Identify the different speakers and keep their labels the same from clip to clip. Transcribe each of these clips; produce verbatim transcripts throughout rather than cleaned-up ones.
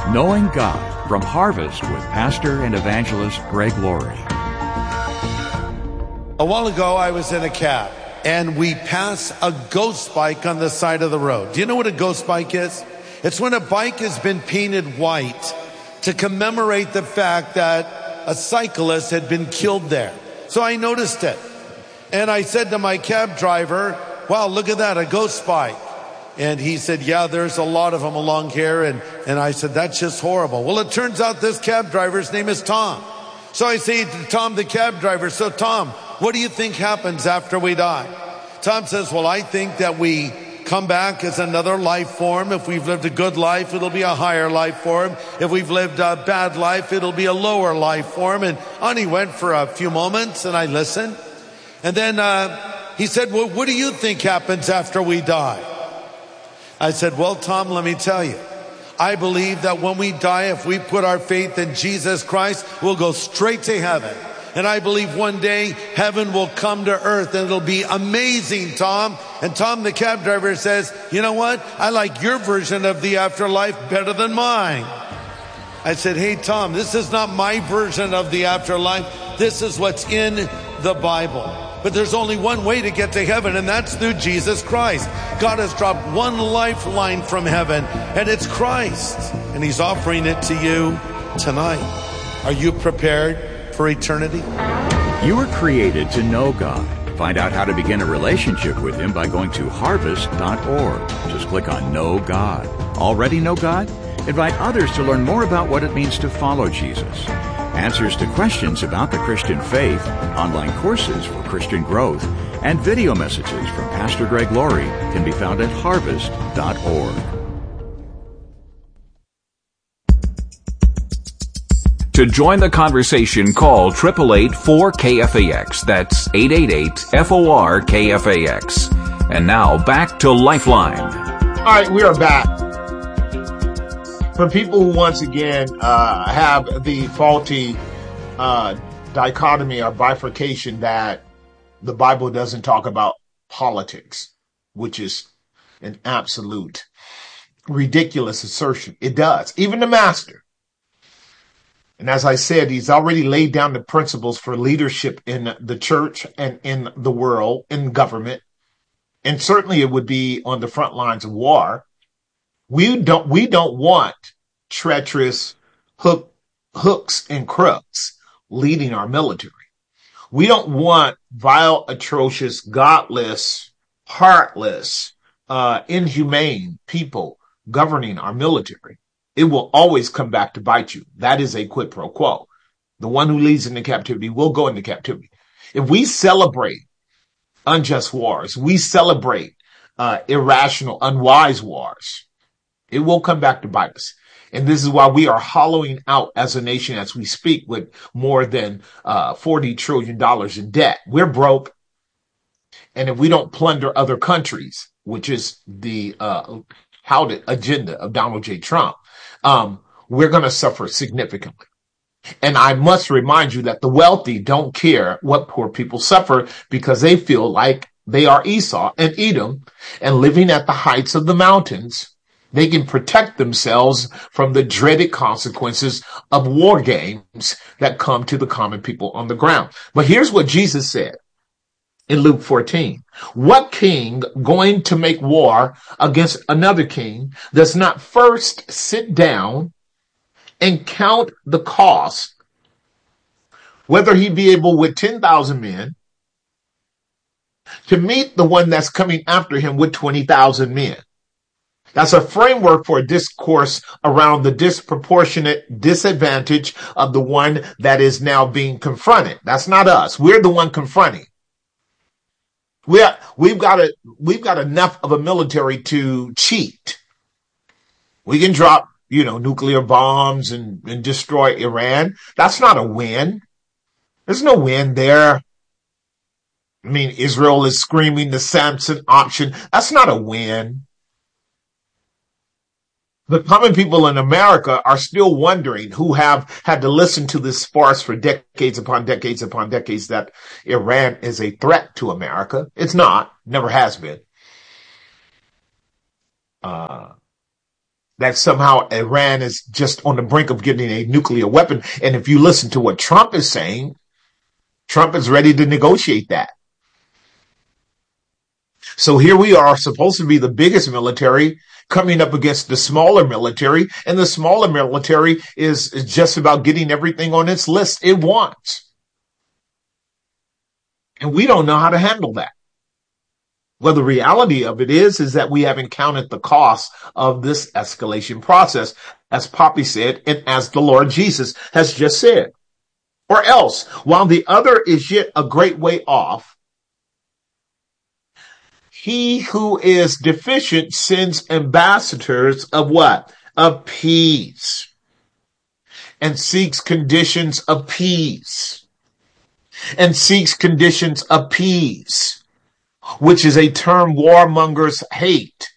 Speaker 1: Knowing God from Harvest with pastor and evangelist Greg Laurie.
Speaker 2: A while ago, I was in a cab, and we passed a ghost bike on the side of the road. Do you know what a ghost bike is? It's when a bike has been painted white to commemorate the fact that a cyclist had been killed there. So I noticed it. And I said to my cab driver, wow, look at that, a ghost bike. And he said, yeah, there's a lot of them along here. And, and I said, that's just horrible. Well, it turns out this cab driver's name is Tom. So I say to Tom, the cab driver, so Tom, what do you think happens after we die? Tom says, well, I think that we come back as another life form. If we've lived a good life, it'll be a higher life form. If we've lived a bad life, it'll be a lower life form. And on he went for a few moments, and I listened. And then uh, he said, well, what do you think happens after we die? I said, well, Tom, let me tell you. I believe that when we die, if we put our faith in Jesus Christ, we'll go straight to heaven. And I believe one day heaven will come to earth, and it'll be amazing, Tom. And Tom, the cab driver, says, you know what? I like your version of the afterlife better than mine. I said, hey, Tom, this is not my version of the afterlife. This is what's in the Bible. But there's only one way to get to heaven, and that's through Jesus Christ. God has dropped one lifeline from heaven, and it's Christ. And he's offering it to you tonight. Are you prepared for eternity?
Speaker 1: You were created to know God. Find out how to begin a relationship with him by going to harvest dot org. Just click on Know God. Already know God? Invite others to learn more about what it means to follow Jesus. Answers to questions about the Christian faith, online courses for Christian growth, and video messages from Pastor Greg Laurie can be found at harvest dot org.
Speaker 3: To join the conversation, call eight eight eight, four K F A X. That's eight eight eight, F O R K F A X. And now, back to Lifeline.
Speaker 4: All right, we are back. For people who, once again, uh, have the faulty uh, dichotomy or bifurcation that the Bible doesn't talk about politics, which is an absolute ridiculous assertion. It does. Even the master. And as I said, he's already laid down the principles for leadership in the church and in the world, in government. And certainly it would be on the front lines of war. We don't, we don't want treacherous hook, hooks and crooks leading our military. We don't want vile, atrocious, godless, heartless, uh, inhumane people governing our military. It will always come back to bite you. That is a quid pro quo. The one who leads into captivity will go into captivity. If we celebrate unjust wars, we celebrate uh, irrational, unwise wars, it will come back to bite us. And this is why we are hollowing out as a nation as we speak with more than uh, forty trillion dollars in debt. We're broke. And if we don't plunder other countries, which is the uh, touted agenda of Donald J. Trump, um, we're going to suffer significantly. And I must remind you that the wealthy don't care what poor people suffer because they feel like they are Esau and Edom and living at the heights of the mountains. They can protect themselves from the dreaded consequences of war games that come to the common people on the ground. But here's what Jesus said in Luke fourteen. What king going to make war against another king does not first sit down and count the cost, whether he be able with ten thousand men to meet the one that's coming after him with twenty thousand men? That's a framework for a discourse around the disproportionate disadvantage of the one that is now being confronted. That's not us. We're the one confronting. We are, we've got a, we've got enough of a military to cheat. We can drop, you know, nuclear bombs and, and destroy Iran. That's not a win. There's no win there. I mean, Israel is screaming the Samson option. That's not a win. The common people in America are still wondering, who have had to listen to this farce for decades upon decades upon decades, that Iran is a threat to America. It's not. Never has been. Uh, that somehow Iran is just on the brink of getting a nuclear weapon. And if you listen to what Trump is saying, Trump is ready to negotiate that. So here we are, supposed to be the biggest military, coming up against the smaller military, and the smaller military is, is just about getting everything on its list it wants. And we don't know how to handle that. Well, the reality of it is, is that we haven't counted the cost of this escalation process, as Poppy said, and as the Lord Jesus has just said. Or else, while the other is yet a great way off, he who is deficient sends ambassadors of what? Of peace. And seeks conditions of peace. And seeks conditions of peace, which is a term warmongers hate.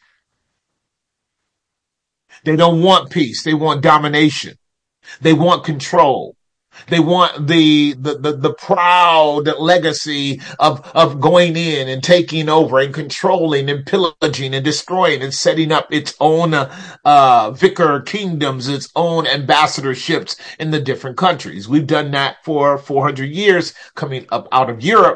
Speaker 4: They don't want peace. They want domination. They want control. They want the, the, the, the proud legacy of, of going in and taking over and controlling and pillaging and destroying and setting up its own, uh, vicar kingdoms, its own ambassadorships in the different countries. We've done that for four hundred years coming up out of Europe.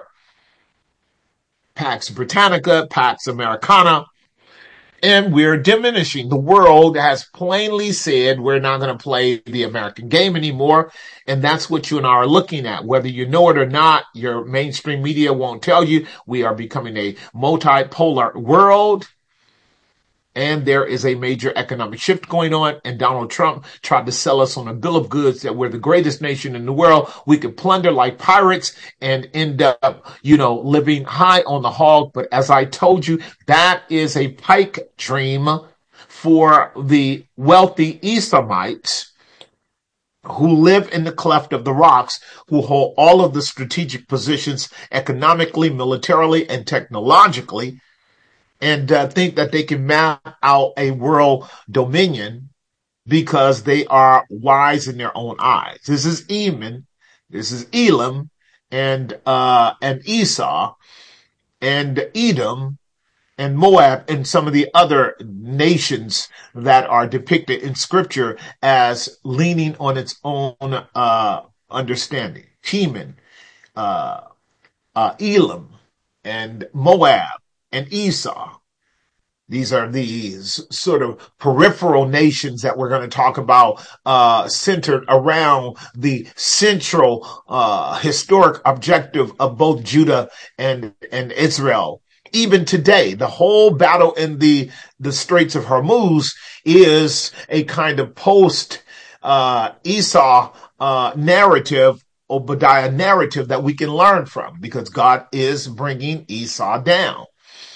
Speaker 4: Pax Britannica, Pax Americana. And we're diminishing. The world has plainly said we're not going to play the American game anymore. And that's what you and I are looking at. Whether you know it or not, your mainstream media won't tell you. We are becoming a multipolar world. And there is a major economic shift going on. And Donald Trump tried to sell us on a bill of goods that we're the greatest nation in the world. We could plunder like pirates and end up, you know, living high on the hog. But as I told you, that is a pipe dream for the wealthy Esomites who live in the cleft of the rocks, who hold all of the strategic positions economically, militarily, and technologically, and uh, think that they can map out a world dominion because they are wise in their own eyes. This is Eman, this is Elam, and uh, and Esau, and Edom, and Moab, and some of the other nations that are depicted in Scripture as leaning on its own uh, understanding. Heman, uh, uh, Elam, and Moab, and Esau. These are these sort of peripheral nations that we're going to talk about, uh, centered around the central, uh, historic objective of both Judah and, and Israel. Even today, the whole battle in the, the Straits of Hormuz is a kind of post, uh, Esau, uh, narrative, Obadiah narrative that we can learn from, because God is bringing Esau down.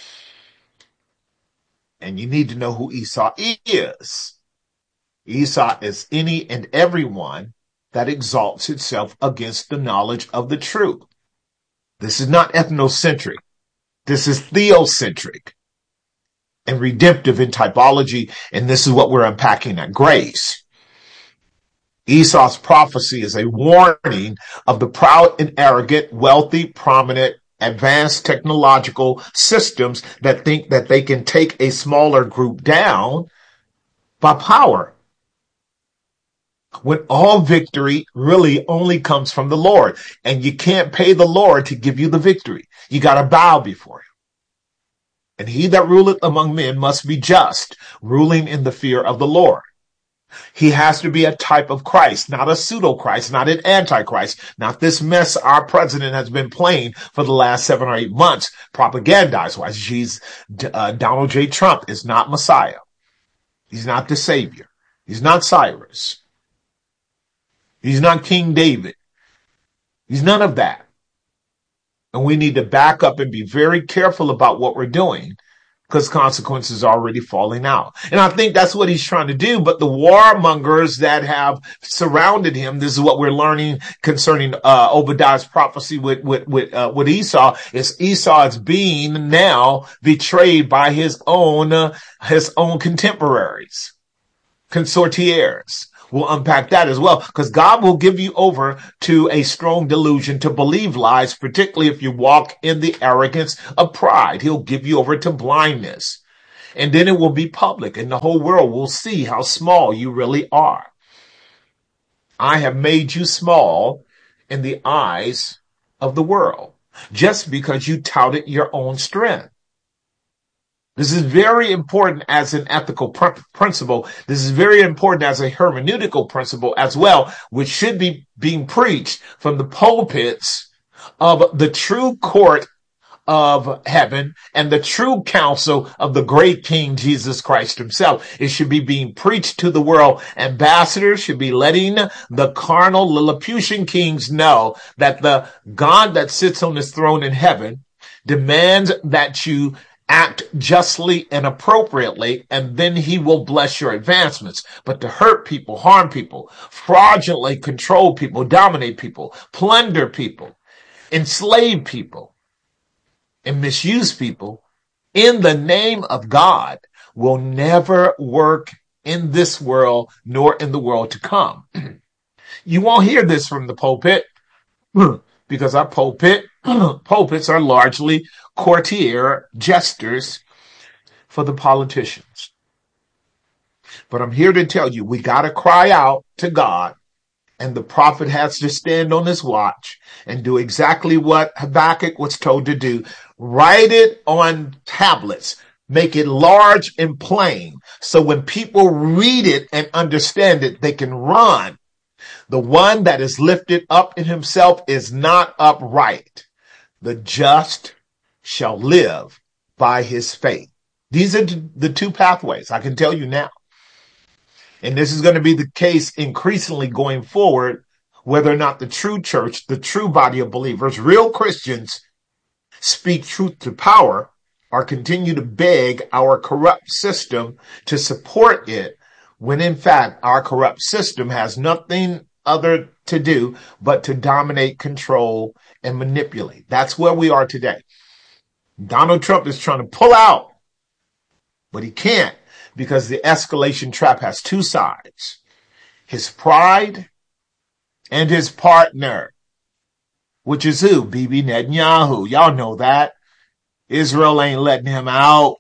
Speaker 4: And you need to know who Esau is. Esau is any and everyone that exalts itself against the knowledge of the truth. This is not ethnocentric. This is theocentric and redemptive in typology. And this is what we're unpacking at Grace. Esau's prophecy is a warning of the proud and arrogant, wealthy, prominent, advanced technological systems that think that they can take a smaller group down by power, when all victory really only comes from the Lord. And you can't pay the Lord to give you the victory. You got to bow before him. And he that ruleth among men must be just, ruling in the fear of the Lord. He has to be a type of Christ, not a pseudo-Christ, not an antichrist, not this mess our president has been playing for the last seven or eight months, propagandized-wise. She's, uh, Donald J. Trump is not Messiah. He's not the Savior. He's not Cyrus. He's not King David. He's none of that. And we need to back up and be very careful about what we're doing, because consequences are already falling out. And I think that's what he's trying to do. But the warmongers that have surrounded him, this is what we're learning concerning uh, Obadiah's prophecy with with with, uh, with Esau, is Esau is being now betrayed by his own uh, his own contemporaries, consortiers. We'll unpack that as well, because God will give you over to a strong delusion to believe lies, particularly if you walk in the arrogance of pride. He'll give you over to blindness. And then it will be public, and the whole world will see how small you really are. I have made you small in the eyes of the world just because you touted your own strength. This is very important as an ethical pr- principle. This is very important as a hermeneutical principle as well, which should be being preached from the pulpits of the true court of heaven and the true counsel of the great King Jesus Christ himself. It should be being preached to the world. Ambassadors should be letting the carnal Lilliputian kings know that the God that sits on his throne in heaven demands that you act justly and appropriately, and then he will bless your advancements. But to hurt people, harm people, fraudulently control people, dominate people, plunder people, enslave people, and misuse people in the name of God will never work in this world nor in the world to come. You won't hear this from the pulpit because our pulpit pulpits are largely courtier jesters for the politicians. But I'm here to tell you, we got to cry out to God. And the prophet has to stand on his watch and do exactly what Habakkuk was told to do. Write it on tablets. Make it large and plain. So when people read it and understand it, they can run. The one that is lifted up in himself is not upright. The just shall live by his faith. These are the two pathways. I can tell you now. And this is going to be the case increasingly going forward, whether or not the true church, the true body of believers, real Christians speak truth to power or continue to beg our corrupt system to support it, when in fact our corrupt system has nothing other to do but to dominate, control, and manipulate. That's where we are today. Donald Trump is trying to pull out, but he can't. Because the escalation trap has two sides, his pride and his partner, which is who? Bibi Netanyahu. Y'all know that. Israel ain't letting him out.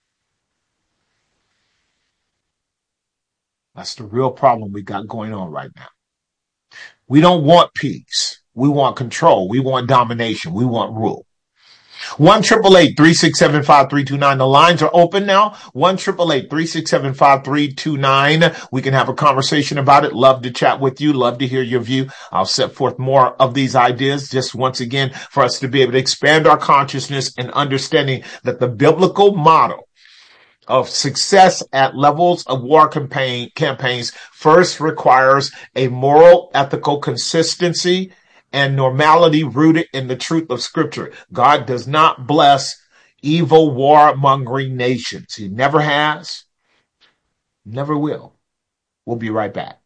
Speaker 4: That's the real problem we got going on right now. We don't want peace. We want control. We want domination. We want rule. one triple eight, three six seven, five three two nine. The lines are open now. one triple eight, three six seven, five three two nine. We can have a conversation about it. Love to chat with you. Love to hear your view. I'll set forth more of these ideas just once again for us to be able to expand our consciousness and understanding that the biblical model of success at levels of war campaign campaigns first requires a moral, ethical consistency and normality rooted in the truth of Scripture. God does not bless evil warmongering nations. He never has, never will. We'll be right back.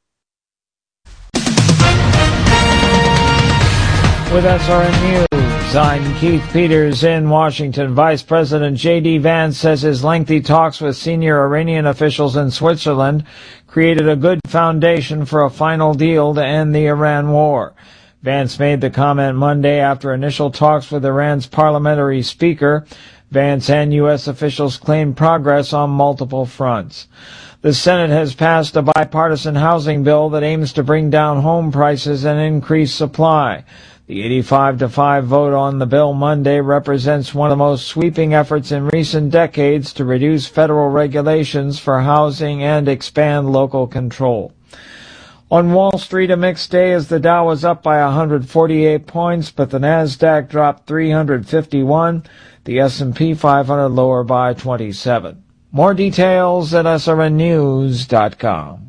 Speaker 5: With S R N News, I'm Keith Peters in Washington. Vice President J D Vance says his lengthy talks with senior Iranian officials in Switzerland created a good foundation for a final deal to end the Iran war. Vance made the comment Monday after initial talks with Iran's parliamentary speaker. Vance and U S officials claimed progress on multiple fronts. The Senate has passed a bipartisan housing bill that aims to bring down home prices and increase supply. The eighty-five to five vote on the bill Monday represents one of the most sweeping efforts in recent decades to reduce federal regulations for housing and expand local control. On Wall Street, a mixed day as the Dow was up by one hundred forty-eight points, but the Nasdaq dropped three hundred fifty-one, the S and P five hundred lower by twenty-seven. More details at S R N news dot com.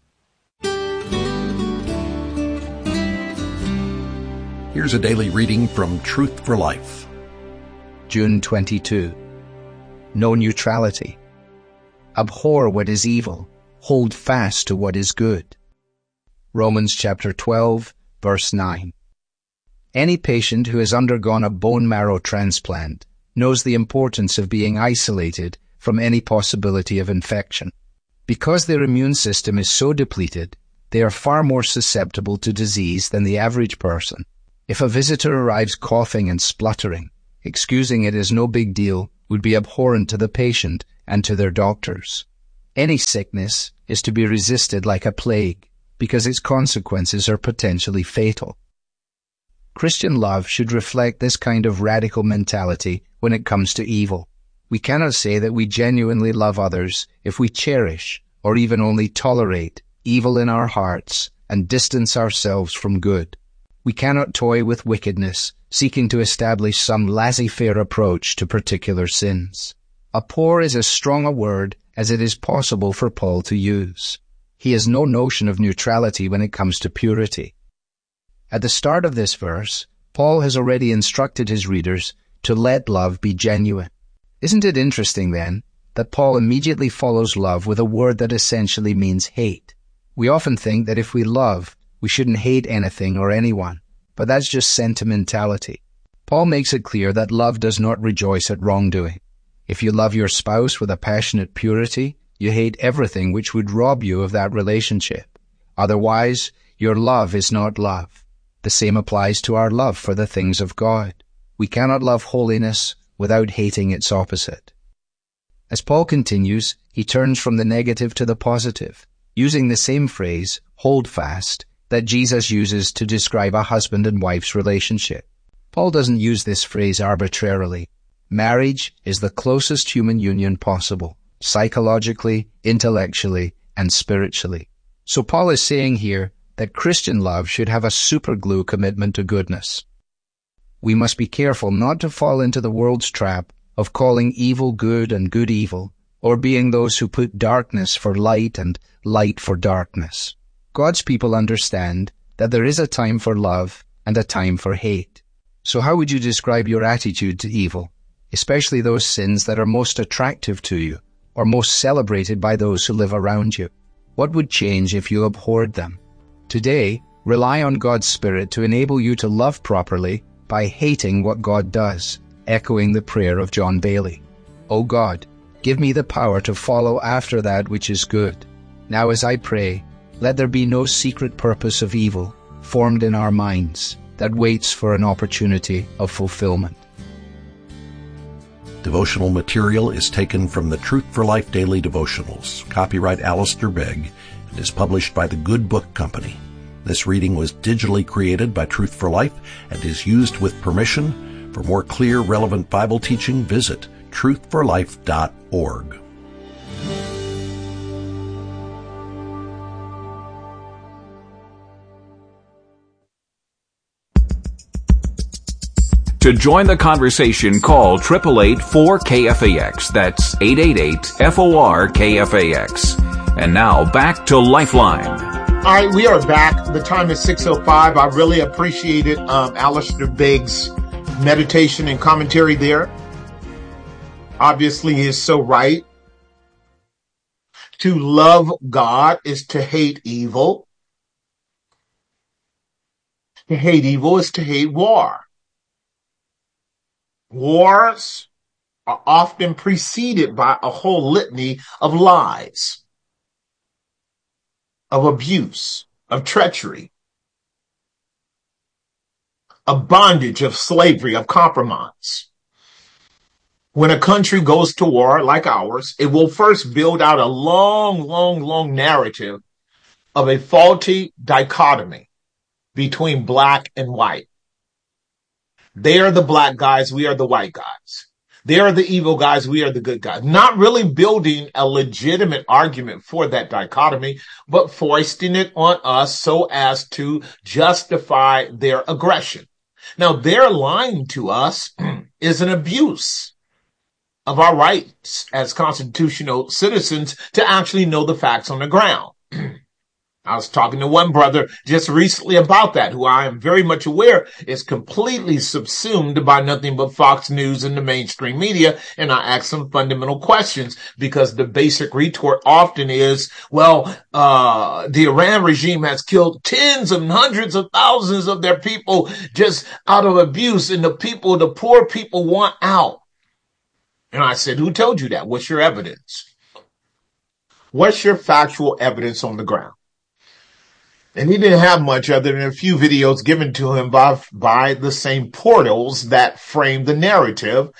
Speaker 6: Here's a daily reading from Truth for Life.
Speaker 7: June twenty-second. No neutrality. Abhor what is evil. Hold fast to what is good. Romans chapter twelve, verse nine. Any patient who has undergone a bone marrow transplant knows the importance of being isolated from any possibility of infection. Because their immune system is so depleted, they are far more susceptible to disease than the average person. If a visitor arrives coughing and spluttering, excusing it as no big deal would be abhorrent to the patient and to their doctors. Any sickness is to be resisted like a plague, because its consequences are potentially fatal. Christian love should reflect this kind of radical mentality when it comes to evil. We cannot say that we genuinely love others if we cherish, or even only tolerate, evil in our hearts and distance ourselves from good. We cannot toy with wickedness, seeking to establish some laissez-faire approach to particular sins. Abhor is as strong a word as it is possible for Paul to use. He has no notion of neutrality when it comes to purity. At the start of this verse, Paul has already instructed his readers to let love be genuine. Isn't it interesting, then, that Paul immediately follows love with a word that essentially means hate? We often think that if we love, we shouldn't hate anything or anyone, but that's just sentimentality. Paul makes it clear that love does not rejoice at wrongdoing. If you love your spouse with a passionate purity, you hate everything which would rob you of that relationship. Otherwise, your love is not love. The same applies to our love for the things of God. We cannot love holiness without hating its opposite. As Paul continues, he turns from the negative to the positive, using the same phrase, hold fast, that Jesus uses to describe a husband and wife's relationship. Paul doesn't use this phrase arbitrarily. Marriage is the closest human union possible, psychologically, intellectually, and spiritually. So Paul is saying here that Christian love should have a superglue commitment to goodness. We must be careful not to fall into the world's trap of calling evil good and good evil, or being those who put darkness for light and light for darkness. God's people understand that there is a time for love and a time for hate. So how would you describe your attitude to evil, especially those sins that are most attractive to you or most celebrated by those who live around you? What would change if you abhorred them? Today, rely on God's Spirit to enable you to love properly by hating what God does, echoing the prayer of John Bailey. O God, give me the power to follow after that which is good. Now as I pray, let there be no secret purpose of evil formed in our minds that waits for an opportunity of fulfillment.
Speaker 6: Devotional material is taken from the Truth for Life Daily Devotionals, copyright Alistair Begg, and is published by the Good Book Company. This reading was digitally created by Truth for Life and is used with permission. For more clear, relevant Bible teaching, visit truth for life dot org.
Speaker 3: To join the conversation, call eight eight eight, four K F A X. That's eight eight eight, F O R K F A X. And now, back to Lifeline.
Speaker 4: All right, we are back. The time is six oh five. I really appreciated um, Alistair Begg's meditation and commentary there. Obviously, he is so right. To love God is to hate evil. To hate evil is to hate war. Wars are often preceded by a whole litany of lies, of abuse, of treachery, of bondage, of slavery, of compromise. When a country goes to war like ours, it will first build out a long, long, long narrative of a faulty dichotomy between black and white. They are the black guys, we are the white guys. They are the evil guys, we are the good guys. Not really building a legitimate argument for that dichotomy, but foisting it on us so as to justify their aggression. Now, their lying to us is an abuse of our rights as constitutional citizens to actually know the facts on the ground. I was talking to one brother just recently about that, who I am very much aware is completely subsumed by nothing but Fox News and the mainstream media. And I asked some fundamental questions because the basic retort often is, well, uh, the Iran regime has killed tens and hundreds of thousands of their people just out of abuse, and the people, the poor people want out. And I said, who told you that? What's your evidence? What's your factual evidence on the ground? And he didn't have much other than a few videos given to him by, by the same portals that frame the narrative.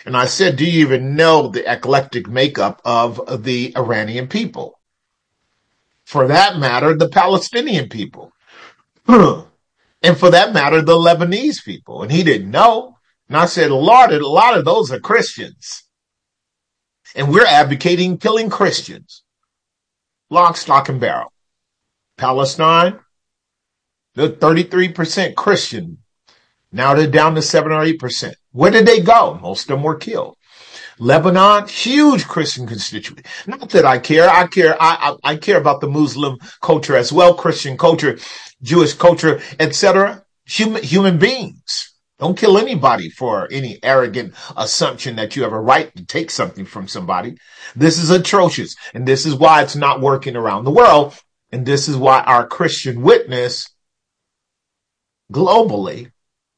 Speaker 4: And I said, do you even know the eclectic makeup of the Iranian people? For that matter, the Palestinian people. And for that matter, the Lebanese people. And he didn't know. And I said, Lord, a lot of those are Christians. And we're advocating killing Christians. Lock, stock, and barrel. Palestine, they're thirty-three percent Christian. Now they're down to seven or eight percent. Where did they go? Most of them were killed. Lebanon, huge Christian constituency. Not that I care. I care. I, I, I care about the Muslim culture as well, Christian culture, Jewish culture, et cetera. Human, human beings. Don't kill anybody for any arrogant assumption that you have a right to take something from somebody. This is atrocious. And this is why it's not working around the world. And this is why our Christian witness globally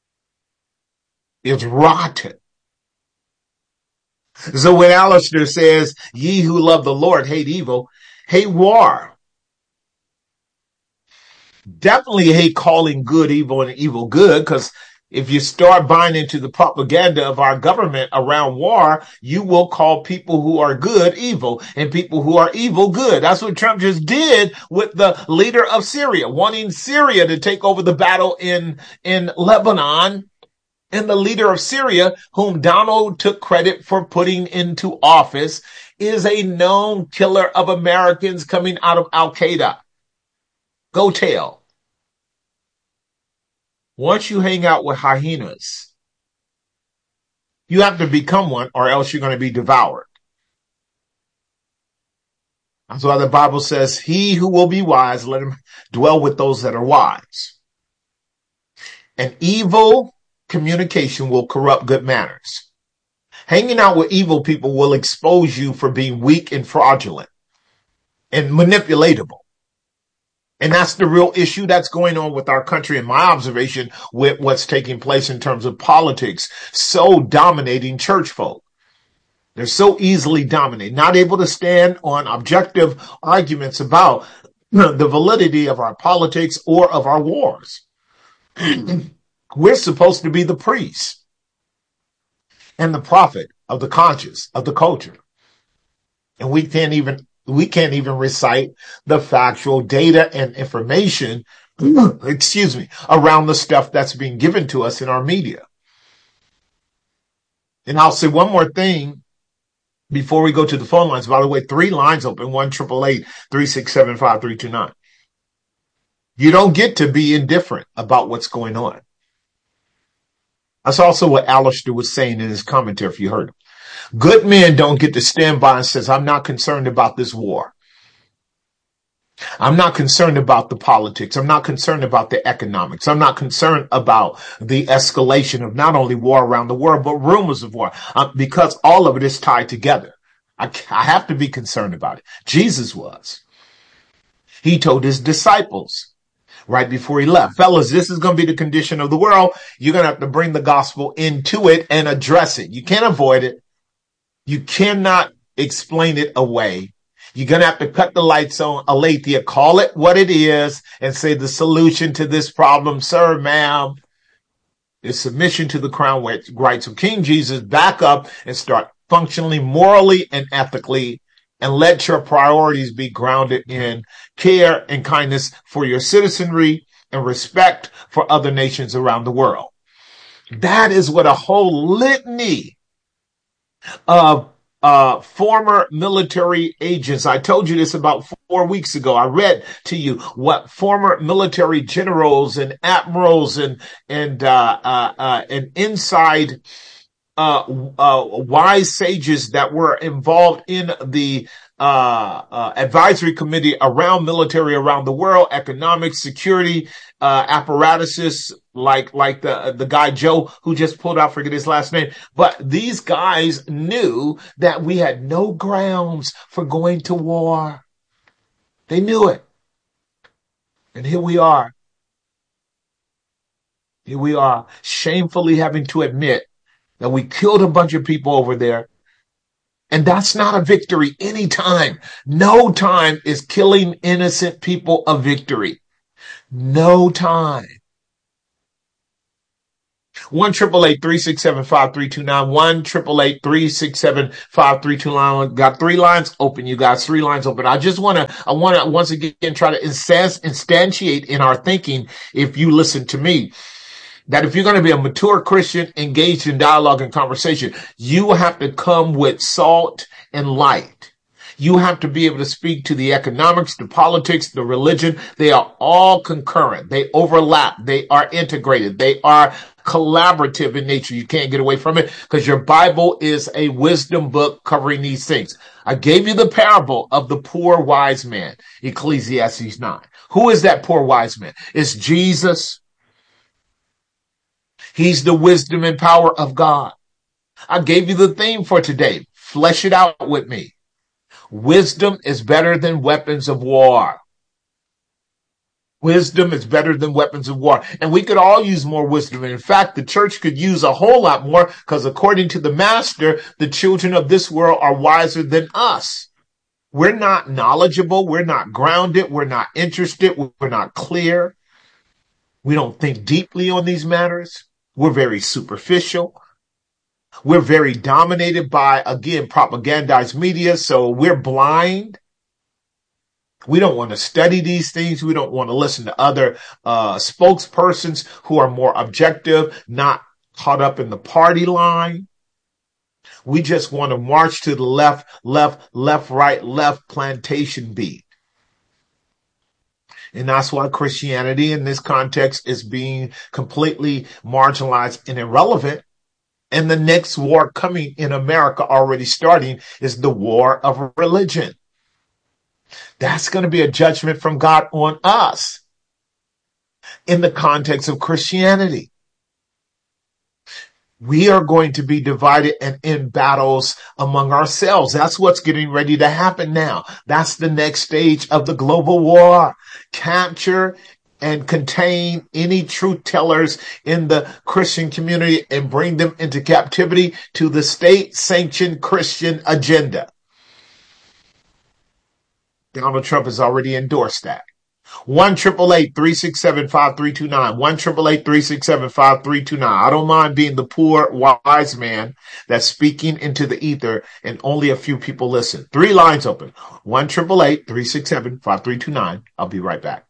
Speaker 4: is rotten. So when Alistair says, ye who love the Lord hate evil, hate war. Definitely hate calling good evil and evil good, because if you start buying into the propaganda of our government around war, you will call people who are good evil and people who are evil good. That's what Trump just did with the leader of Syria, wanting Syria to take over the battle in, in Lebanon. And the leader of Syria, whom Donald took credit for putting into office, is a known killer of Americans coming out of Al-Qaeda. Go tell. Once you hang out with hyenas, you have to become one or else you're going to be devoured. That's why the Bible says, he who will be wise, let him dwell with those that are wise. And evil communication will corrupt good manners. Hanging out with evil people will expose you for being weak and fraudulent and manipulatable. And that's the real issue that's going on with our country, in my observation, with what's taking place in terms of politics, so dominating church folk. They're so easily dominated, not able to stand on objective arguments about the validity of our politics or of our wars. We're supposed to be the priest and the prophet of the conscience, of the culture. And we can't even, we can't even recite the factual data and information, excuse me, around the stuff that's being given to us in our media. And I'll say one more thing before we go to the phone lines. By the way, three lines open, one triple eight, three six seven, five three two nine. You don't get to be indifferent about what's going on. That's also what Alistair was saying in his commentary, if you heard him. Good men don't get to stand by and says, I'm not concerned about this war. I'm not concerned about the politics. I'm not concerned about the economics. I'm not concerned about the escalation of not only war around the world, but rumors of war, uh, because all of it is tied together. I, I have to be concerned about it. Jesus was. He told his disciples right before he left, fellas, this is going to be the condition of the world. You're going to have to bring the gospel into it and address it. You can't avoid it. You cannot explain it away. You're going to have to cut the lights on, Aletheia, call it what it is, and say the solution to this problem, sir, ma'am, is submission to the crown rights of King Jesus. Back up and start functionally, morally, and ethically, and let your priorities be grounded in care and kindness for your citizenry and respect for other nations around the world. That is what a whole litany of uh former military agents. I told you this about four weeks ago. I read to you what former military generals and admirals and and uh uh, uh and inside uh uh wise sages that were involved in the uh, uh advisory committee around military around the world, economic, security, uh apparatuses, like like the the guy Joe who just pulled out, forget his last name. But these guys knew that we had no grounds for going to war. They knew it. And here we are. Here we are, shamefully having to admit that we killed a bunch of people over there. And that's not a victory anytime. No time is killing innocent people a victory. No time. one triple eight three six seven five three two nine. one triple eight three six seven five three two nine. Got three lines open. You guys, three lines open. I just want to, I want to once again try to instantiate in our thinking, if you listen to me, that if you're going to be a mature Christian engaged in dialogue and conversation, you will have to come with salt and light. You have to be able to speak to the economics, the politics, the religion. They are all concurrent. They overlap. They are integrated. They are collaborative in nature. You can't get away from it because your Bible is a wisdom book covering these things. I gave you the parable of the poor wise man, Ecclesiastes nine. Who is that poor wise man? It's Jesus. He's the wisdom and power of God. I gave you the theme for today. Flesh it out with me. Wisdom is better than weapons of war. Wisdom is better than weapons of war. And we could all use more wisdom. And in fact, the church could use a whole lot more because according to the master, the children of this world are wiser than us. We're not knowledgeable. We're not grounded. We're not interested. We're not clear. We don't think deeply on these matters. We're very superficial. We're very dominated by, again, propagandized media, so we're blind. We don't want to study these things. We don't want to listen to other uh, spokespersons who are more objective, not caught up in the party line. We just want to march to the left, left, left, right, left plantation beat. And that's why Christianity in this context is being completely marginalized and irrelevant. And the next war coming in America, already starting, is the war of religion. That's going to be a judgment from God on us in the context of Christianity. We are going to be divided and in battles among ourselves. That's what's getting ready to happen now. That's the next stage of the global war. Capture and contain any truth tellers in the Christian community and bring them into captivity to the state-sanctioned Christian agenda. Donald Trump has already endorsed that. one triple eight three six seven five three two nine. one triple eight three six seven five three two nine. I don't mind being the poor wise man that's speaking into the ether and only a few people listen. Three lines open. one triple eight three six seven five three two nine. I'll be right back.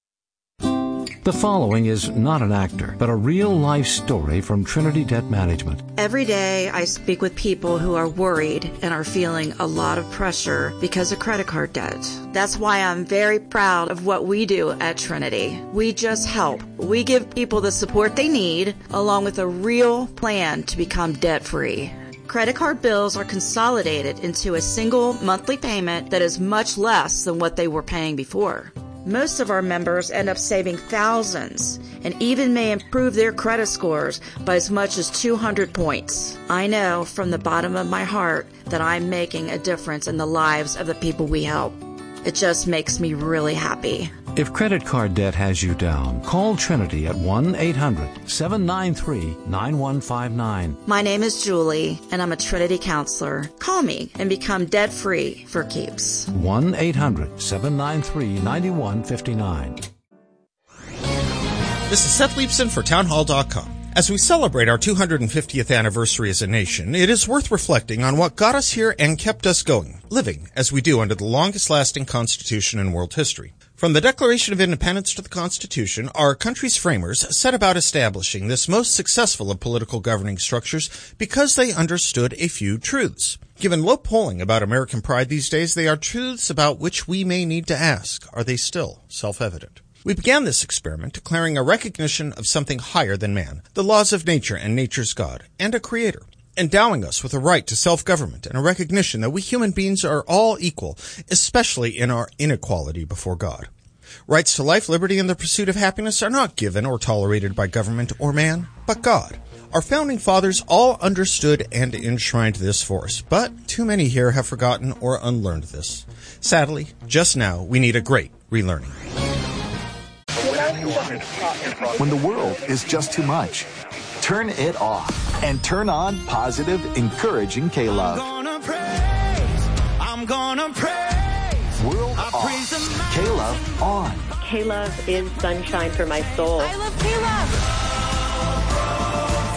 Speaker 8: The following is not an actor, but a real-life story from Trinity Debt Management.
Speaker 9: Every day I speak with people who are worried and are feeling a lot of pressure because of credit card debt. That's why I'm very proud of what we do at Trinity. We just help. We give people the support they need, along with a real plan to become debt-free. Credit card bills are consolidated into a single monthly payment that is much less than what they were paying before. Most of our members end up saving thousands and even may improve their credit scores by as much as two hundred points. I know from the bottom of my heart that I'm making a difference in the lives of the people we help. It just makes me really happy.
Speaker 8: If credit card debt has you down, call Trinity at one eight hundred seven nine three nine one five nine.
Speaker 9: My name is Julie, and I'm a Trinity counselor. Call me and become debt-free for keeps.
Speaker 8: one eight hundred seven nine three nine one five nine.
Speaker 10: This is Seth Leibson for townhall dot com. As we celebrate our two hundred fiftieth anniversary as a nation, it is worth reflecting on what got us here and kept us going, living as we do under the longest-lasting Constitution in world history. From the Declaration of Independence to the Constitution, our country's framers set about establishing this most successful of political governing structures because they understood a few truths. Given low polling about American pride these days, they are truths about which we may need to ask, are they still self-evident? We began this experiment declaring a recognition of something higher than man, the laws of nature and nature's God, and a creator, endowing us with a right to self-government and a recognition that we human beings are all equal, especially in our inequality before God. Rights to life, liberty, and the pursuit of happiness are not given or tolerated by government or man, but God. Our founding fathers all understood and enshrined this for us, but too many here have forgotten or unlearned this. Sadly, just now, we need a great relearning.
Speaker 11: When the world is just too much, turn it off and turn on positive, encouraging K-Love.
Speaker 12: I'm gonna praise, I'm gonna praise.
Speaker 11: World I off, praise K-Love on.
Speaker 13: K-Love is sunshine for my soul.
Speaker 12: I love K-Love.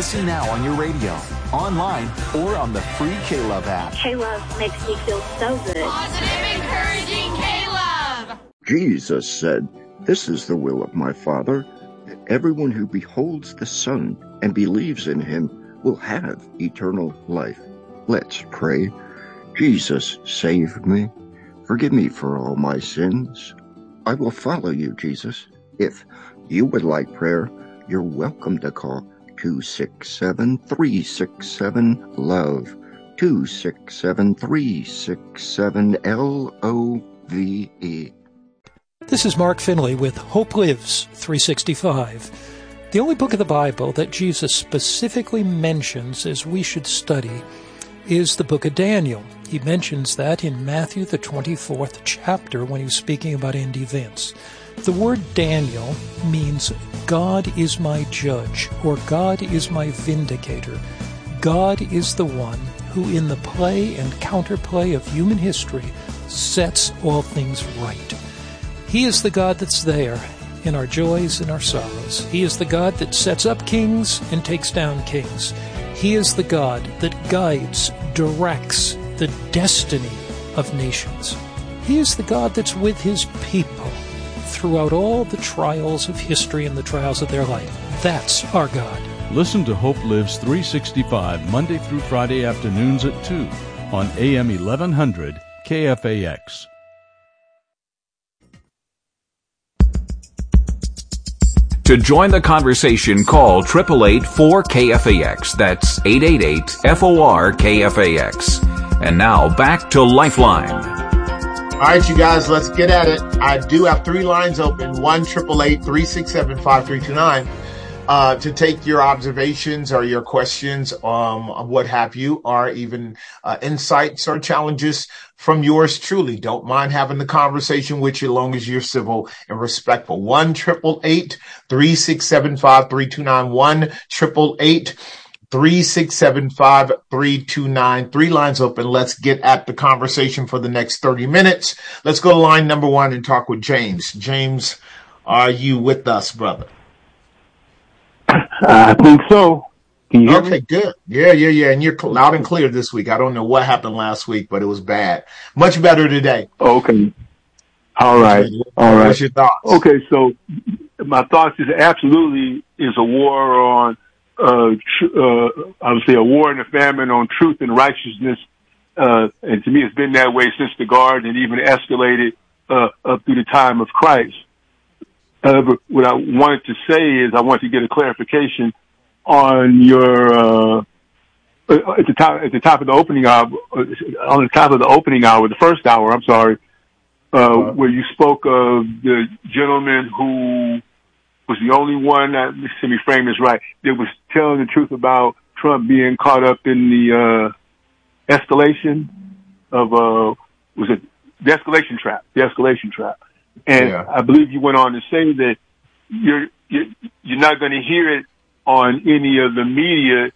Speaker 11: Listen now on your radio, online, or on the free K-Love app.
Speaker 13: K-Love makes me feel so good.
Speaker 14: Positive, encouraging K-Love.
Speaker 15: Jesus said, "This is the will of my Father, that everyone who beholds the Son and believes in him will have eternal life." Let's pray. Jesus, save me. Forgive me for all my sins. I will follow you, Jesus. If you would like prayer, you're welcome to call two six seven, three six seven, LOVE, two six seven, three six seven, L O V E.
Speaker 16: This is Mark Finley with Hope Lives three sixty-five. The only book of the Bible that Jesus specifically mentions as we should study is the book of Daniel. He mentions that in Matthew, the twenty-fourth chapter, when he's speaking about end events. The word Daniel means God is my judge, or God is my vindicator. God is the one who, in the play and counterplay of human history, sets all things right. He is the God that's there in our joys and our sorrows. He is the God that sets up kings and takes down kings. He is the God that guides, directs the destiny of nations. He is the God that's with his people throughout all the trials of history and the trials of their life. That's our God.
Speaker 17: Listen to Hope Lives three sixty-five Monday through Friday afternoons at two on A M eleven hundred K F A X.
Speaker 3: To join the conversation, call eight eight eight, four K F A X. That's eight eight eight, F O R, K F A X. And now, back to Lifeline.
Speaker 4: All right, you guys, let's get at it. I do have three lines open, one eight eight eight, three six seven, five three two nine, uh, to take your observations or your questions, um, what have you, or even uh, insights or challenges from yours truly. Don't mind having the conversation with you as long as you're civil and respectful. one eight eight eight, three six seven, five three two nine, one eight eight eight, three six seven, five three two nine. Three lines open. Let's get at the conversation for the next thirty minutes. Let's go to line number one and talk with James. James, are you with us, brother?
Speaker 18: I think so. Can you hear
Speaker 4: okay,
Speaker 18: me?
Speaker 4: Good. Yeah, yeah, yeah. And you're loud and clear this week. I don't know what happened last week, but it was bad. Much better today.
Speaker 18: Okay. All right. All right.
Speaker 4: What's your thoughts?
Speaker 18: Okay, so my thoughts is absolutely is a war on, uh, tr- uh, I would say a war and a famine on truth and righteousness. Uh, and to me, it's been that way since the garden and even escalated, uh, up through the time of Christ. Uh, but what I wanted to say is I want to get a clarification on your, uh, at the top, at the top of the opening hour, on the top of the opening hour, the first hour, I'm sorry, uh, uh where you spoke of the gentleman who was the only one, that, let me frame this right, that was telling the truth about Trump being caught up in the, uh, escalation of, uh, was it the escalation trap, the escalation trap. And yeah. I believe you went on to say that you're, you're, you're not going to hear it on any of the media.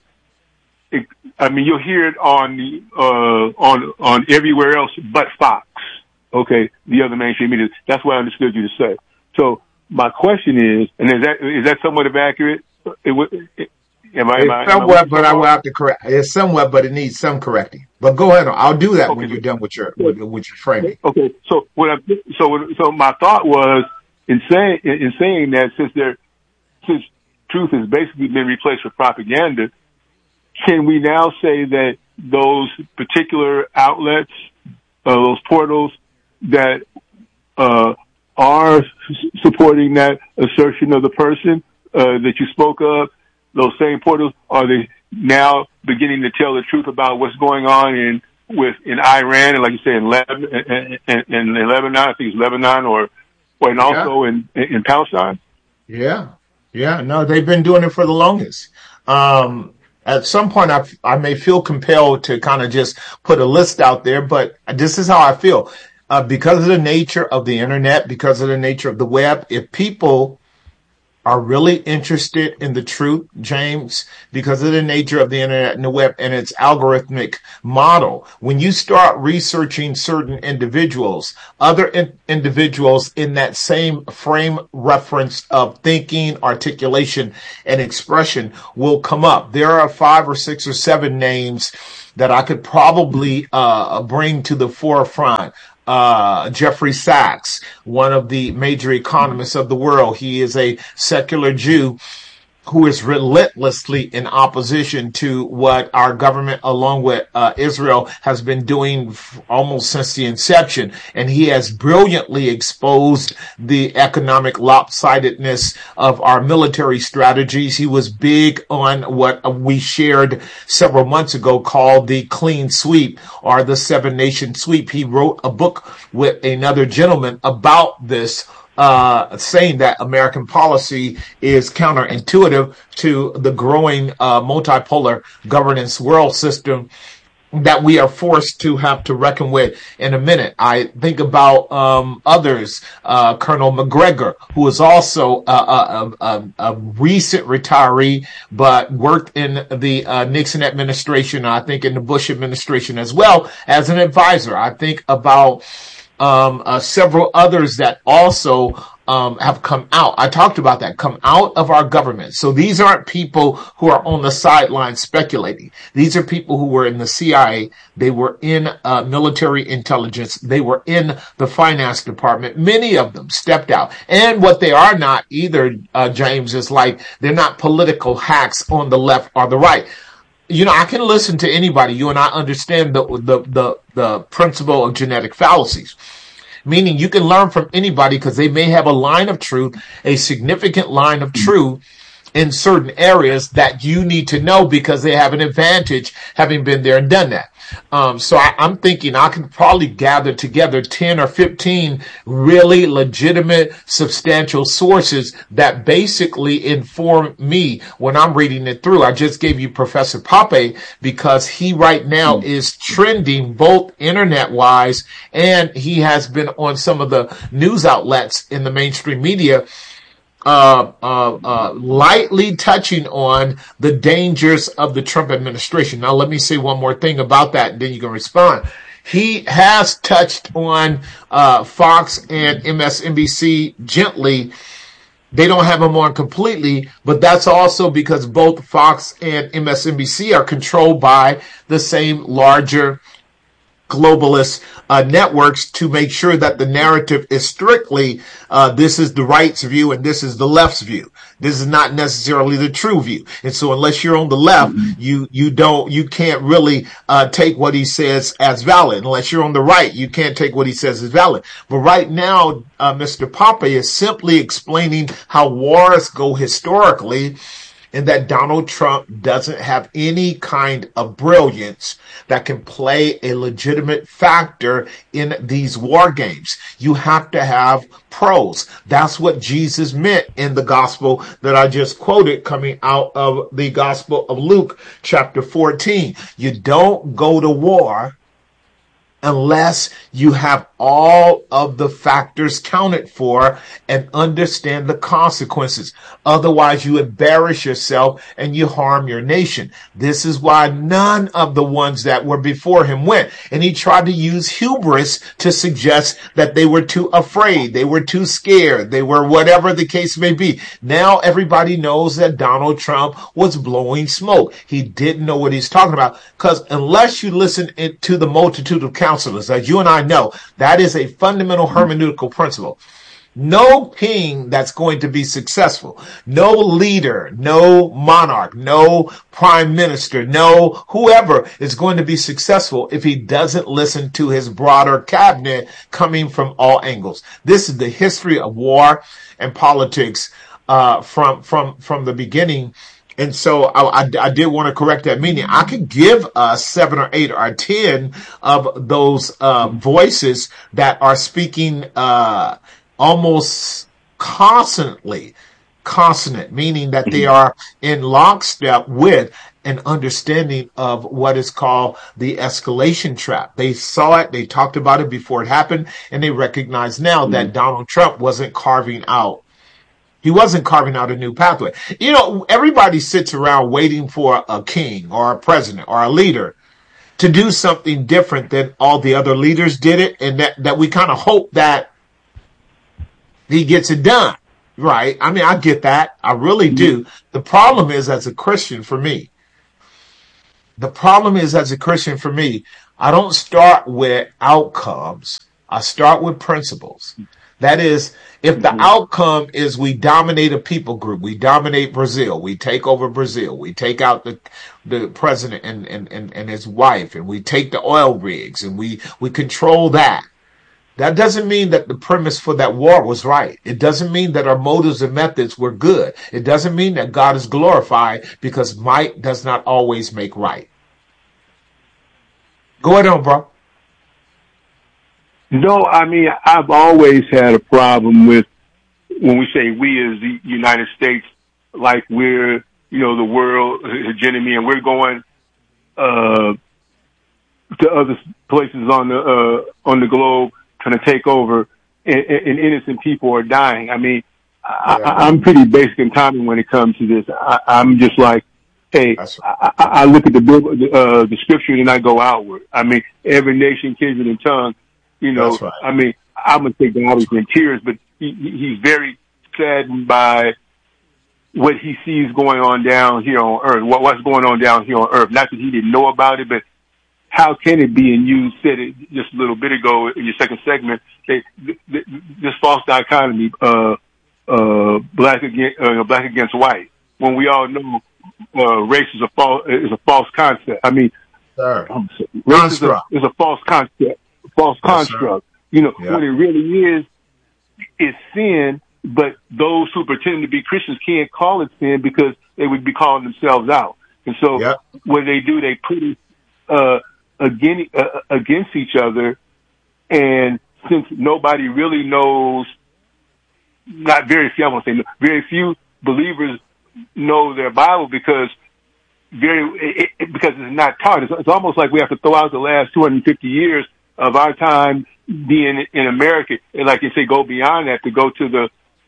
Speaker 18: It, I mean, you'll hear it on the, uh, on, on everywhere else but Fox. Okay. The other mainstream media. That's what I understood you to say. So my question is, and is that, is that somewhat of accurate? It, it, am I,
Speaker 4: it's
Speaker 18: am I,
Speaker 4: somewhat,
Speaker 18: am I
Speaker 4: but I will have to correct. It's somewhat, but it needs some correcting. But go ahead. I'll do that okay. when you're done with your, with, with your framing.
Speaker 18: Okay. So what I, so, so my thought was in saying, in saying that since there, since truth has basically been replaced with propaganda, can we now say that those particular outlets, uh, those portals that, uh, are supporting that assertion of the person, uh, that you spoke of, those same portals, are they now beginning to tell the truth about what's going on in, with, in Iran and like you say in Lebanon, in, in, in Lebanon, I think it's Lebanon or, or and also yeah. in, in Palestine?
Speaker 4: Yeah. Yeah. No, they've been doing it for the longest. Um, at some point I, I may feel compelled to kind of just put a list out there, but this is how I feel. Uh, because of the nature of the internet, because of the nature of the web, if people are really interested in the truth, James, because of the nature of the internet and the web and its algorithmic model. When you start researching certain individuals, other in- individuals in that same frame reference of thinking, articulation, and expression will come up. There are five or six or seven names that I could probably uh, bring to the forefront. Uh, Jeffrey Sachs, one of the major economists of the world. He is a secular Jew who is relentlessly in opposition to what our government, along with uh, Israel, has been doing f- almost since the inception. And he has brilliantly exposed the economic lopsidedness of our military strategies. He was big on what we shared several months ago called the clean sweep or the seven nation sweep. He wrote a book with another gentleman about this, Uh, saying that American policy is counterintuitive to the growing uh, multipolar governance world system that we are forced to have to reckon with in a minute. I think about um, others, uh, Colonel McGregor, who is also a, a, a, a recent retiree, but worked in the uh, Nixon administration, I think in the Bush administration as well as an advisor. I think about Um, uh, several others that also um, have come out. I talked about that, come out of our government. So these aren't people who are on the sidelines speculating. These are people who were in the C I A. They were in uh, military intelligence. They were in the finance department. Many of them stepped out. And what they are not either, uh, James, is like they're not political hacks on the left or the right. You know, I can listen to anybody. You and I understand the, the, the, the principle of genetic fallacies, meaning you can learn from anybody because they may have a line of truth, a significant line of truth in certain areas that you need to know because they have an advantage having been there and done that. Um, so I, I'm thinking I can probably gather together ten or fifteen really legitimate, substantial sources that basically inform me when I'm reading it through. I just gave you Professor Pape because he right now is trending both internet-wise and he has been on some of the news outlets in the mainstream media Uh, uh, uh, lightly touching on the dangers of the Trump administration. Now, let me say one more thing about that, and then you can respond. He has touched on uh, Fox and M S N B C gently. They don't have him on completely, but that's also because both Fox and M S N B C are controlled by the same larger globalist uh, networks to make sure that the narrative is strictly uh, this is the right's view and this is the left's view. This is not necessarily the true view. And so unless you're on the left, you you don't you can't really uh, take what he says as valid. Unless you're on the right, you can't take what he says as valid. But right now, uh, Mister Pape is simply explaining how wars go historically, and that Donald Trump doesn't have any kind of brilliance that can play a legitimate factor in these war games. You have to have pros. That's what Jesus meant in the gospel that I just quoted coming out of the Gospel of Luke, chapter fourteen. You don't go to war unless you have all of the factors counted for and understand the consequences. Otherwise, you embarrass yourself and you harm your nation. This is why none of the ones that were before him went. And he tried to use hubris to suggest that they were too afraid, they were too scared, they were whatever the case may be. Now everybody knows that Donald Trump was blowing smoke. He didn't know what he's talking about, because unless you listen to the multitude of counselors, as you and I know, that is a fundamental hermeneutical principle. No king that's going to be successful, no leader, no monarch, no prime minister, no whoever is going to be successful if he doesn't listen to his broader cabinet coming from all angles. This is the history of war and politics uh, from from from the beginning. And so I, I, I did want to correct that, meaning I could give us seven or eight or ten of those uh, voices that are speaking uh, almost constantly, consonant, meaning that they are in lockstep with an understanding of what is called the escalation trap. They saw it, they talked about it before it happened, and they recognize now that Donald Trump wasn't carving out He wasn't carving out a new pathway. You know, everybody sits around waiting for a king or a president or a leader to do something different than all the other leaders did it, and that, that we kind of hope that he gets it done, right? I mean, I get that. I really do. The problem is, as a Christian, for me, the problem is, as a Christian, for me, I don't start with outcomes. I start with principles. That is, if the outcome is we dominate a people group, we dominate Brazil, we take over Brazil, we take out the the president and, and, and, and his wife, and we take the oil rigs, and we, we control that. That doesn't mean that the premise for that war was right. It doesn't mean that our motives and methods were good. It doesn't mean that God is glorified, because might does not always make right. Go ahead on, bro.
Speaker 18: No, I mean, I've always had a problem with when we say we as the United States, like we're, you know, the world hegemony, and we're going uh, to other places on the uh, on the globe trying to take over, and, and innocent people are dying. I mean, I, I'm pretty basic and common when it comes to this. I, I'm just like, hey, I, I look at the uh, the scripture and I go outward. I mean, every nation, kindred, and tongue. You know, right. I mean, I'm going to take God in tears, but he, he's very saddened by what he sees going on down here on earth, what, what's going on down here on earth. Not that he didn't know about it, but how can it be? And you said it just a little bit ago in your second segment, they, this false dichotomy, uh, uh, black against, uh, black against white, when we all know, uh, race is a false, is a false concept. I mean,
Speaker 4: Sir.
Speaker 18: race is a, is a false concept. False construct. Yes, you know, yeah. What it really is, is sin, but those who pretend to be Christians can't call it sin because they would be calling themselves out. And so yep. what they do, they put it uh, against, uh, against each other. And since nobody really knows, not very few, I won't say no, very few believers know their Bible because very it, it, because it's not taught. It's, it's almost like we have to throw out the last two hundred fifty years of our time being in America, and like you say, go beyond that to go to the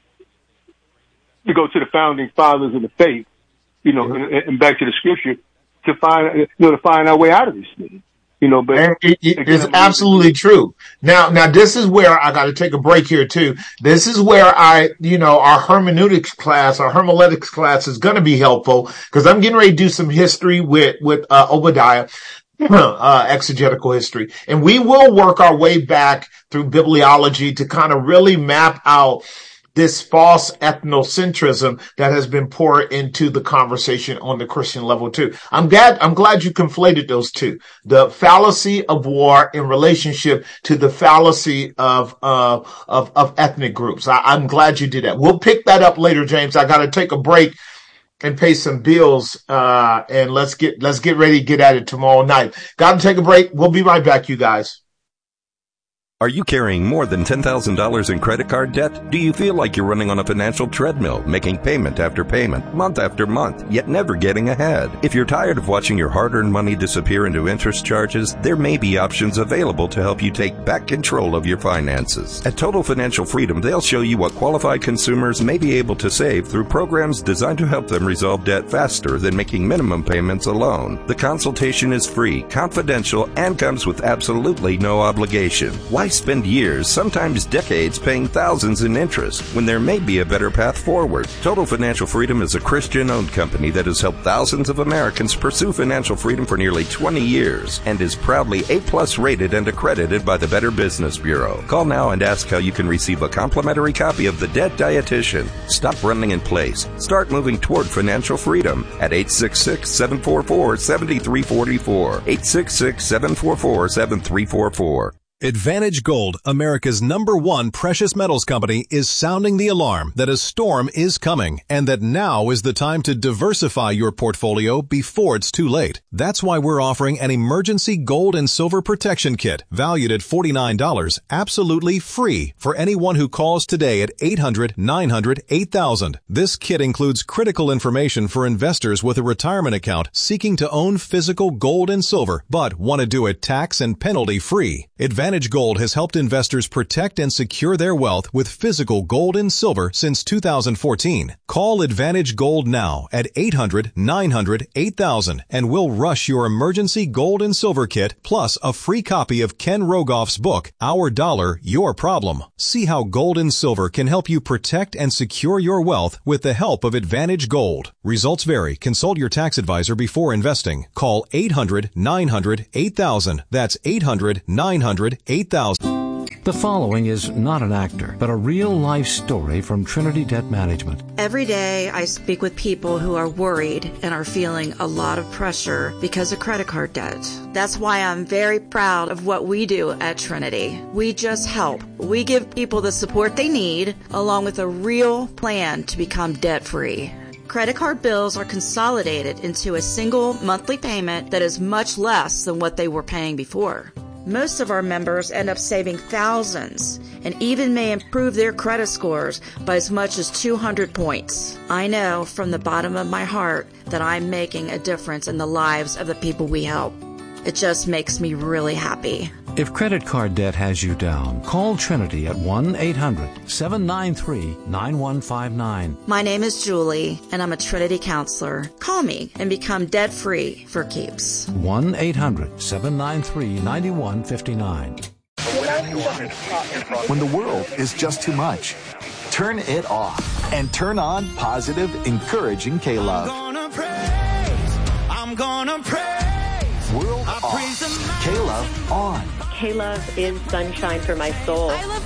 Speaker 18: to go to the founding fathers of the faith, you know, mm-hmm. and, and back to the scripture to find you know to find our way out of this thing, you know. But
Speaker 4: and it, it, it's absolutely true. Now, now this is where I got to take a break here too. This is where I, you know, our hermeneutics class, our homiletics class is going to be helpful because I'm getting ready to do some history with with uh, Obadiah. Uh, exegetical history. And we will work our way back through bibliology to kind of really map out this false ethnocentrism that has been poured into the conversation on the Christian level too. I'm glad, I'm glad you conflated those two. The fallacy of war in relationship to the fallacy of, uh, of, of ethnic groups. I, I'm glad you did that. We'll pick that up later, James. I got to take a break and pay some bills, uh, and let's get, let's get ready to get at it tomorrow night. Gotta take a break. We'll be right back, you guys.
Speaker 19: Are you carrying more than ten thousand dollars in credit card debt? Do you feel like you're running on a financial treadmill, making payment after payment, month after month, yet never getting ahead? If you're tired of watching your hard-earned money disappear into interest charges, there may be options available to help you take back control of your finances. At Total Financial Freedom, they'll show you what qualified consumers may be able to save through programs designed to help them resolve debt faster than making minimum payments alone. The consultation is free, confidential, and comes with absolutely no obligation. Why spend years, sometimes decades, paying thousands in interest when there may be a better path forward? Total Financial Freedom is a Christian-owned company that has helped thousands of Americans pursue financial freedom for nearly twenty years and is proudly A-plus rated and accredited by the Better Business Bureau. Call now and ask how you can receive a complimentary copy of The Debt Dietitian. Stop running in place. Start moving toward financial freedom at eight six six, seven four four, seven three four four, eight six six, seven four four, seven three four four.
Speaker 20: Advantage Gold, America's number one precious metals company, is sounding the alarm that a storm is coming and that now is the time to diversify your portfolio before it's too late. That's why we're offering an emergency gold and silver protection kit valued at forty-nine dollars, absolutely free for anyone who calls today at eight hundred, nine hundred, eight thousand. This kit includes critical information for investors with a retirement account seeking to own physical gold and silver but want to do it tax and penalty free. Advantage Advantage Gold has helped investors protect and secure their wealth with physical gold and silver since two thousand fourteen. Call Advantage Gold now at eight hundred, nine hundred, eight thousand and we'll rush your emergency gold and silver kit plus a free copy of Ken Rogoff's book, Our Dollar, Your Problem. See how gold and silver can help you protect and secure your wealth with the help of Advantage Gold. Results vary. Consult your tax advisor before investing. Call eight hundred, nine hundred, eight thousand. That's eight hundred, nine hundred, eight thousand.
Speaker 8: The following is not an actor, but a real-life story from Trinity Debt Management.
Speaker 9: Every day I speak with people who are worried and are feeling a lot of pressure because of credit card debt. That's why I'm very proud of what we do at Trinity. We just help. We give people the support they need, along with a real plan to become debt-free. Credit card bills are consolidated into a single monthly payment that is much less than what they were paying before. Most of our members end up saving thousands and even may improve their credit scores by as much as two hundred points. I know from the bottom of my heart that I'm making a difference in the lives of the people we help. It just makes me really happy.
Speaker 8: If credit card debt has you down, call Trinity at one eight hundred, seven nine three, nine one five nine.
Speaker 9: My name is Julie, and I'm a Trinity counselor. Call me and become debt-free for keeps.
Speaker 8: one eight hundred, seven nine three, nine one five nine.
Speaker 11: When the world is just too much, turn it off and turn on positive, encouraging K-Love.
Speaker 12: I'm gonna praise, I'm gonna praise.
Speaker 11: World
Speaker 12: I
Speaker 11: off,
Speaker 12: praise the
Speaker 11: K-Love on.
Speaker 21: K-Love is sunshine for my soul.
Speaker 12: I love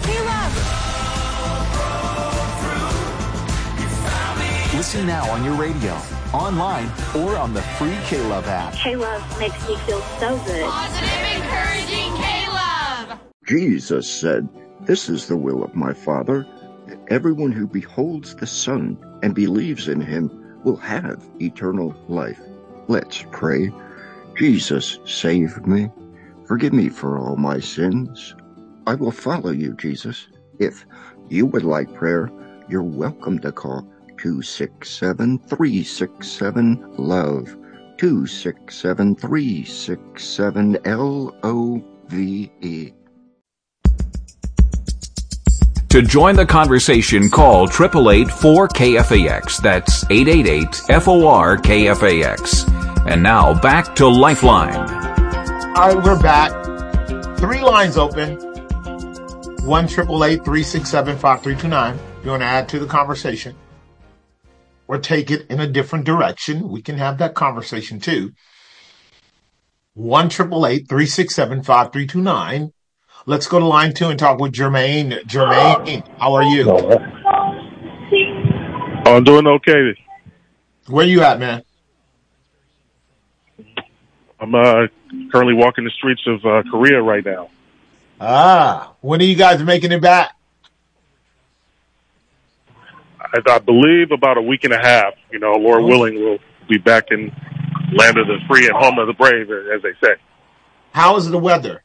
Speaker 12: K-Love.
Speaker 11: Listen now on your radio, online, or on the free K-Love app.
Speaker 13: K-Love makes me feel so good.
Speaker 14: Positive, encouraging K-Love.
Speaker 15: Jesus said, "This is the will of my Father, that everyone who beholds the Son and believes in him will have eternal life." Let's pray. Jesus, save me. Forgive me for all my sins. I will follow you, Jesus. If you would like prayer, you're welcome to call two six seven, three six seven, LOVE, two six seven, three six seven, L O V E.
Speaker 3: To join the conversation, call eight eight eight, four K F A X. That's eight eight eight, F O R K F A X. And now, back to Lifeline.
Speaker 4: All right, we're back. Three lines open. one eight eight eight, three six seven, five three two nine. If you want to add to the conversation or take it in a different direction, we can have that conversation too. one eight eight eight, three six seven, five three two nine. Let's go to line two and talk with Jermaine. Jermaine, how are you?
Speaker 22: I'm doing okay.
Speaker 4: Where you at, man?
Speaker 22: I'm uh, currently walking the streets of uh, Korea right now.
Speaker 4: Ah, when are you guys making it back?
Speaker 22: I, I believe about a week and a half. You know, Lord oh. willing, we'll be back in land of the free and home of the brave, as they say.
Speaker 4: How is the weather?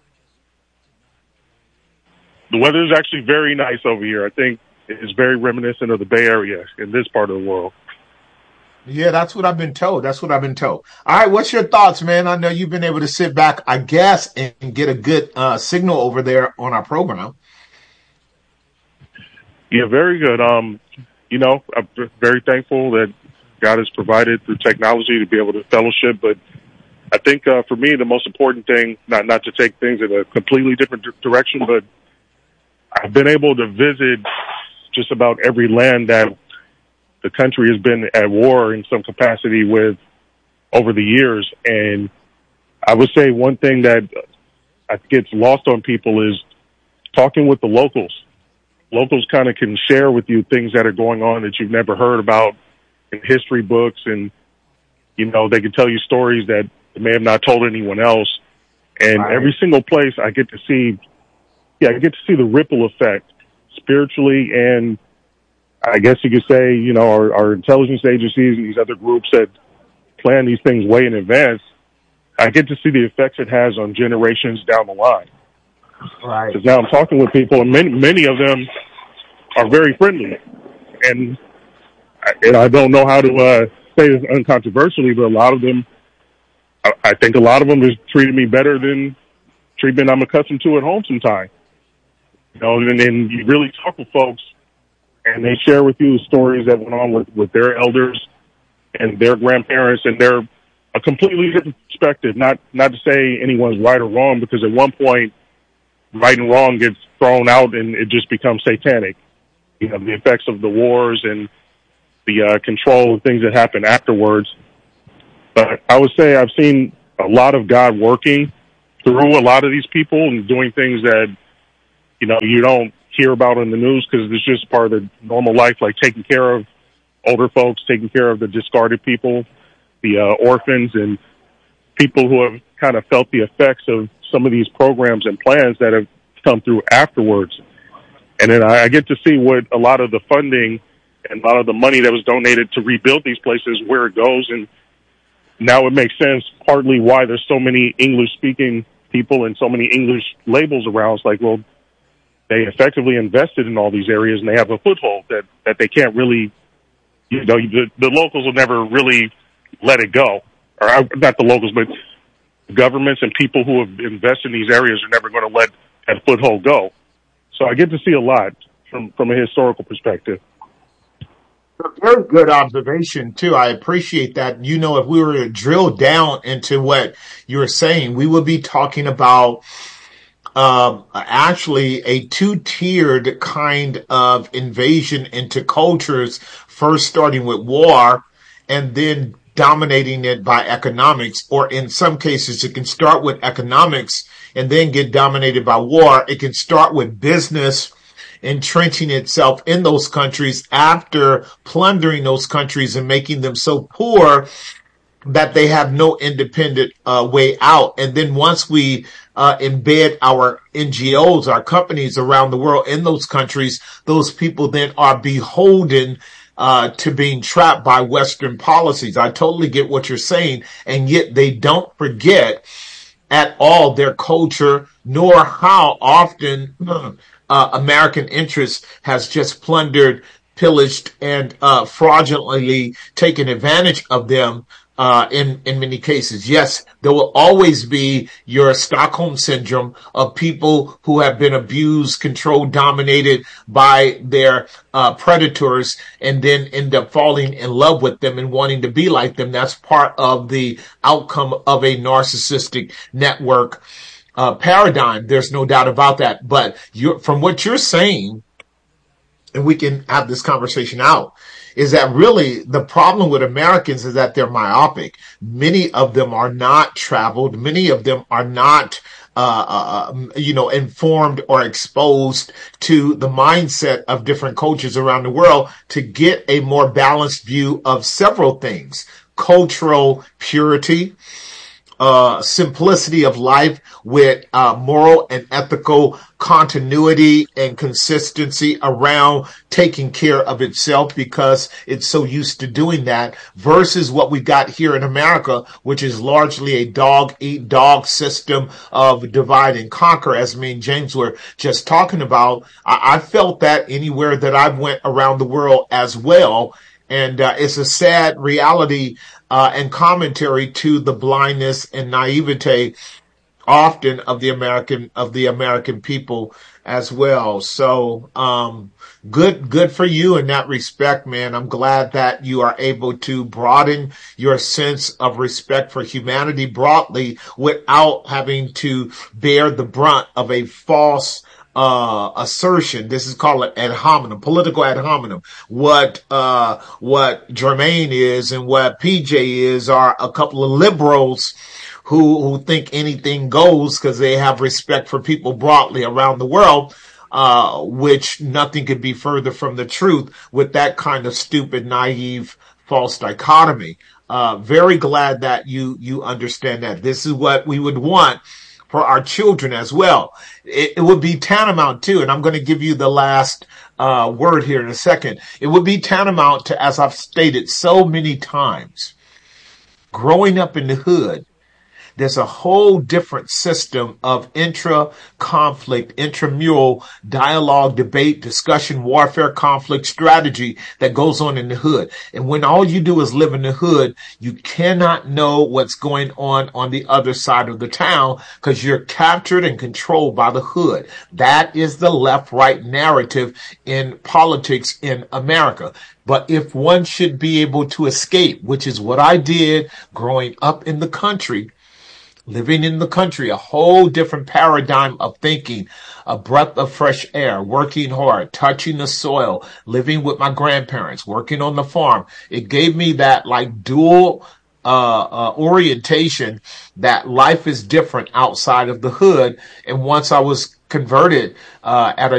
Speaker 22: The weather is actually very nice over here. I think it's very reminiscent of the Bay Area in this part of the world.
Speaker 4: Yeah, that's what I've been told. That's what I've been told. All right, what's your thoughts, man? I know you've been able to sit back, I guess, and get a good uh, signal over there on our program.
Speaker 22: Yeah, very good. Um, you know, I'm very thankful that God has provided through technology to be able to fellowship. But I think uh, for me, the most important thing, not not to take things in a completely different d- direction, but I've been able to visit just about every land that the country has been at war in some capacity with over the years. And I would say one thing that gets lost on people is talking with the locals. Locals kind of can share with you things that are going on that you've never heard about in history books. And, you know, they can tell you stories that they may have not told anyone else. And right. every single place I get to see, yeah, I get to see the ripple effect spiritually, and I guess you could say, you know, our, our intelligence agencies and these other groups that plan these things way in advance, I get to see the effects it has on generations down the line.
Speaker 4: Right.
Speaker 22: Because now I'm talking with people, and many, many of them are very friendly. And I, and I don't know how to uh, say this uncontroversially, but a lot of them, I, I think a lot of them has treated me better than treatment I'm accustomed to at home sometimes. You know, and then you really talk with folks, and they share with you the stories that went on with, with their elders and their grandparents, and they're a completely different perspective. Not not to say anyone's right or wrong, because at one point, right and wrong gets thrown out, and it just becomes satanic. You know, the effects of the wars and the uh, control and things that happen afterwards. But I would say I've seen a lot of God working through a lot of these people and doing things that, you know, you don't hear about in the news because it's just part of the normal life, like taking care of older folks, taking care of the discarded people, the uh, orphans, and people who have kind of felt the effects of some of these programs and plans that have come through afterwards. And then I, I get to see what a lot of the funding and a lot of the money that was donated to rebuild these places, where it goes. And now it makes sense partly why there's so many English-speaking people and so many English labels around. It's like, well, they effectively invested in all these areas, and they have a foothold that, that they can't really, you know, the, the locals will never really let it go. Or not the locals, but governments and people who have invested in these areas are never going to let that foothold go. So I get to see a lot from, from a historical perspective.
Speaker 4: Very good observation, too. I appreciate that. You know, if we were to drill down into what you were saying, we would be talking about um, actually a two-tiered kind of invasion into cultures, first starting with war and then dominating it by economics. Or in some cases, it can start with economics and then get dominated by war. It can start with business entrenching itself in those countries after plundering those countries and making them so poor that they have no independent uh, way out. And then once we uh, embed our N G Os, our companies around the world in those countries, those people then are beholden uh, to being trapped by Western policies. I totally get what you're saying. And yet they don't forget at all their culture, nor how often uh, American interest has just plundered, pillaged, and uh, fraudulently taken advantage of them uh, in, in many cases. Yes, there will always be your Stockholm syndrome of people who have been abused, controlled, dominated by their uh, predators, and then end up falling in love with them and wanting to be like them. That's part of the outcome of a narcissistic network uh, paradigm. There's no doubt about that. But you're, from what you're saying, and we can have this conversation out, is that really the problem with Americans is that they're myopic. Many of them are not traveled. Many of them are not, uh, uh, you know, informed or exposed to the mindset of different cultures around the world to get a more balanced view of several things: cultural purity, uh, simplicity of life with uh, moral and ethical continuity and consistency around taking care of itself because it's so used to doing that, versus what we got here in America, which is largely a dog-eat-dog system of divide and conquer, as me and James were just talking about. I, I felt that anywhere that I went around the world as well. And uh, it's a sad reality uh, and commentary to the blindness and naivete often of the American of the American people as well. So um, good, good for you in that respect, man. I'm glad that you are able to broaden your sense of respect for humanity broadly without having to bear the brunt of a false Uh, assertion. This is called an ad hominem, political ad hominem. What, uh, what Jermaine is and what P J is are a couple of liberals who, who think anything goes because they have respect for people broadly around the world, uh, which nothing could be further from the truth with that kind of stupid, naive, false dichotomy. Uh, very glad that you, you understand that. This is what we would want for our children as well. It, it would be tantamount to, and I'm going to give you the last uh, word here in a second. It would be tantamount to, as I've stated so many times, growing up in the hood, There's a whole different system of intra-conflict, intramural dialogue, debate, discussion, warfare, conflict, strategy that goes on in the hood. And when all you do is live in the hood, you cannot know what's going on on the other side of the town because you're captured and controlled by the hood. That is the left-right narrative in politics in America. But if one should be able to escape, which is what I did growing up in the country, living in the country, a whole different paradigm of thinking, a breath of fresh air, working hard, touching the soil, living with my grandparents, working on the farm. It gave me that like dual uh, uh orientation that life is different outside of the hood. And once I was converted uh at a